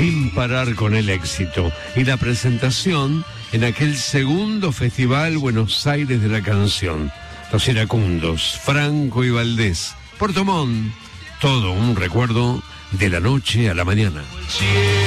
sin parar con el éxito. Y la presentación en aquel segundo Festival Buenos Aires de la Canción. Los Iracundos, Franco y Valdés, Puerto Montt, todo un recuerdo de la noche a la mañana.